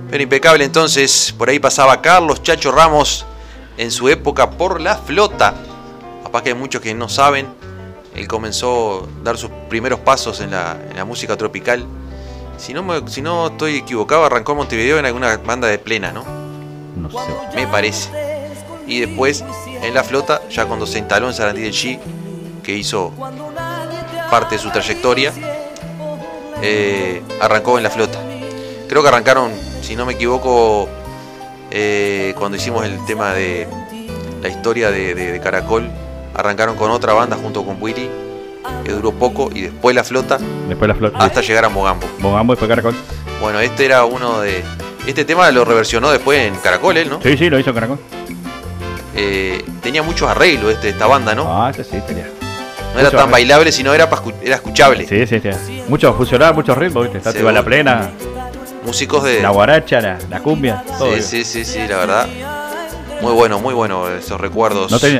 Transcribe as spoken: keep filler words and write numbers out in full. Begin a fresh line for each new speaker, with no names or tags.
Pero impecable entonces, por ahí pasaba Carlos Chacho Ramos en su época por La Flota. Capaz que hay muchos que no saben, él comenzó a dar sus primeros pasos en la, en la música tropical. Si no, me, si no estoy equivocado, arrancó en Montevideo en alguna banda de plena, ¿no?
No sé.
Me parece. Y después en La Flota, ya cuando se instaló en Sarandí del Chi, que hizo parte de su trayectoria, eh, arrancó en La Flota. Creo que arrancaron, si no me equivoco, eh, cuando hicimos el tema de la historia de, de, de Caracol, arrancaron con otra banda junto con Willy, que duró poco, y después La Flota,
Después La Flota.
hasta llegar a Mogambo.
Mogambo y después Caracol.
Bueno, este era uno de... Este tema lo reversionó después en Caracol, él, ¿no?
Sí, sí, lo hizo en Caracol.
Eh, tenía muchos arreglos este, esta banda, ¿no?
Ah, ese sí, tenía.
No era tan bailable, sino era, pa, era escuchable.
Sí, sí, sí. Mucho fusionar, muchos ritmos, ¿viste? Está Tiba La Plena.
Músicos de...
La guaracha, la, la cumbia, todo.
Sí, sí, sí, sí, la verdad. Muy bueno, muy bueno esos recuerdos.
No tenía,